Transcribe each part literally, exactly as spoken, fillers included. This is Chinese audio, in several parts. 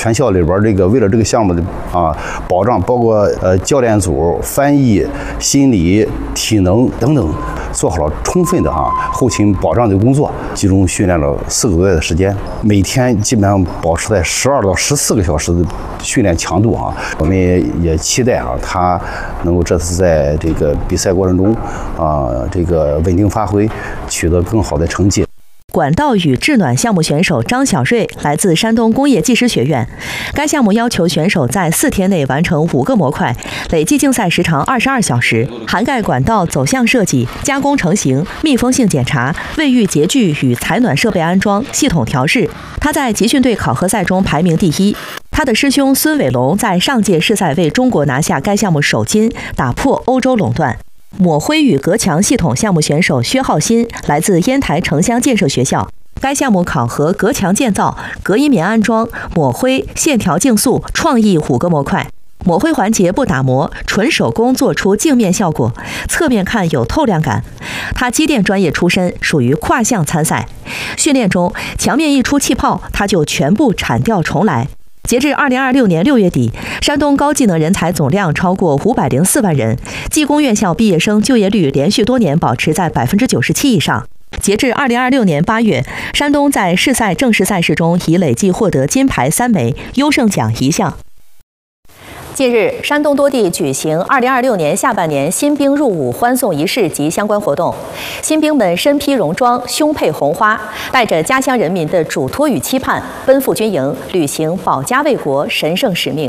全校里边这个为了这个项目的啊保障，包括呃教练组、翻译、心理、体能等等，做好了充分的啊后勤保障的工作，集中训练了四个多月的时间，每天基本上保持在十二到十四个小时的训练强度啊。我们也期待啊他能够这次在这个比赛过程中啊这个稳定发挥，取得更好的成绩。 管道与制暖项目选手张小瑞来自山东工业技师学院。该项目要求选手在四天内完成五个模块，累计竞赛时长二十二小时，涵盖管道走向设计、加工成型、密封性检查、卫浴洁具与采暖设备安装、系统调试。他在集训队考核赛中排名第一。他的师兄孙伟龙在上届世赛为中国拿下该项目首金，打破欧洲垄断。抹灰与隔墙系统项目选手薛浩新来自烟台城乡建设学校。该项目考核隔墙建造、隔音棉安装、抹灰、线条竞速、创意五个模块。抹灰环节不打磨，纯手工做出镜面效果，侧面看有透亮感。他机电专业出身，属于跨项参赛。训练中，墙面一出气泡，他就全部铲掉重来。截至二零二六年六月底，山东高技能人才总量超过五百零四万人，技工院校毕业生就业率连续多年保持在百分之九十七以上。截至二零二六年八月，山东在市赛正式赛事中已累计获得金牌三枚、优胜奖一项。近日，山东多地举行二零二六年下半年新兵入伍欢送仪式及相关活动。新兵们身披戎装，胸佩红花，带着家乡人民的嘱托与期盼，奔赴军营，履行保家卫国神圣使命。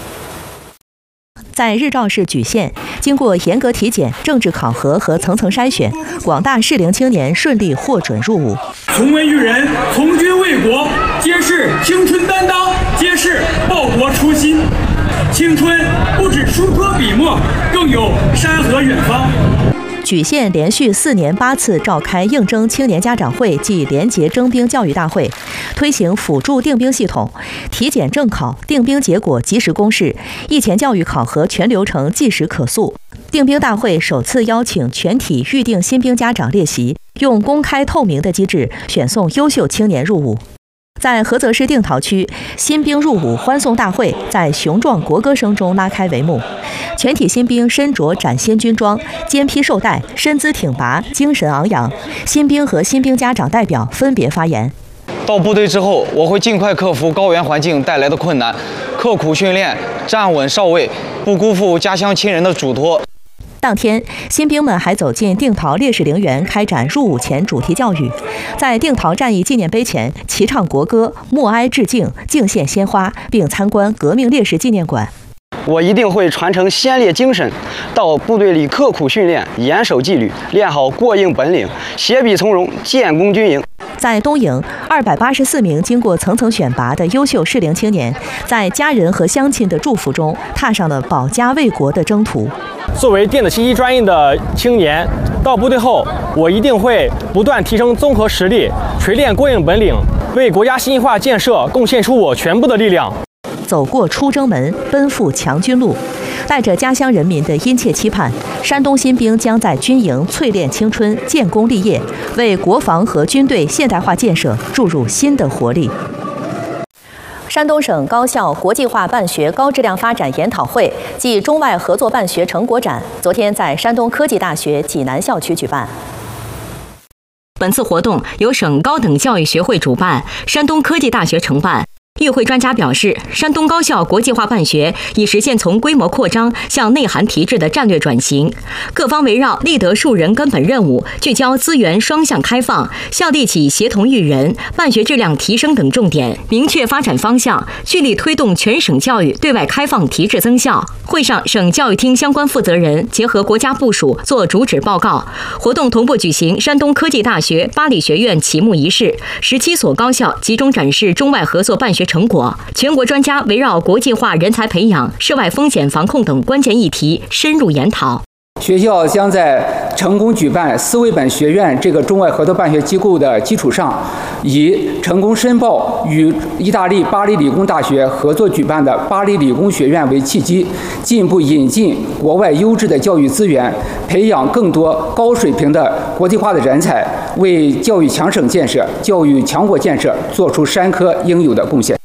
在日照市莒县，经过严格体检、政治考核和层层筛选，广大适龄青年顺利获准入伍。 从文育人，从军为国，揭示青春担当，揭示报国初心。青春不止书科笔墨，更有山河远方。 莒县连续四年八次召开应征青年家长会暨联结征兵教育大会，推行辅助定兵系统，体检正考、定兵结果及时公示，役前教育考核全流程即时可溯。定兵大会首次邀请全体预定新兵家长列席，用公开透明的机制选送优秀青年入伍。在菏泽市定陶区，新兵入伍欢送大会在雄壮国歌声中拉开帷幕。全体新兵身着崭新军装，肩披绶带，身姿挺拔，精神昂扬。新兵和新兵家长代表分别发言。 到部队之后，我会尽快克服高原环境带来的困难，刻苦训练，站稳哨位，不辜负家乡亲人的嘱托。 当天，新兵们还走进定陶烈士陵园开展入伍前主题教育，在定陶战役纪念碑前齐唱国歌、默哀致敬、敬献鲜花，并参观革命烈士纪念馆。 我一定会传承先烈精神，到部队里刻苦训练，严守纪律，练好过硬本领，携笔从戎，建功军营。 在东营，二百八十四名经过层层选拔的优秀适龄青年，在家人和乡亲的祝福中，踏上了保家卫国的征途。 作为电子信息专业的青年，到部队后，我一定会不断提升综合实力，锤炼过硬本领，为国家信息化建设贡献出我全部的力量。 走过出征门，奔赴强军路。带着家乡人民的殷切期盼，山东新兵将在军营淬炼青春，建功立业，为国防和军队现代化建设注入新的活力。山东省高校国际化办学高质量发展研讨会暨中外合作办学成果展，昨天在山东科技大学济南校区举办。 本次活动由省高等教育学会主办，山东科技大学承办。与会专家表示，山东高校国际化办学已实现从规模扩张向内涵提质的战略转型，各方围绕立德树人根本任务，聚焦资源双向开放、校地起协同育人、办学质量提升等重点，明确发展方向，聚力推动全省教育对外开放提质增效。会上，省教育厅相关负责人结合国家部署做主旨报告。活动同步举行山东科技大学八里学院启幕仪式，十七所高校集中展示中外合作办学成果。全国专家围绕国际化人才培养、涉外风险防控等关键议题深入研讨。 学校将在成功举办斯维本学院这个中外合作办学机构的基础上，以成功申报与意大利巴黎理工大学合作举办的巴黎理工学院为契机，进一步引进国外优质的教育资源，培养更多高水平的国际化的人才，为教育强省建设、教育强国建设做出山科应有的贡献。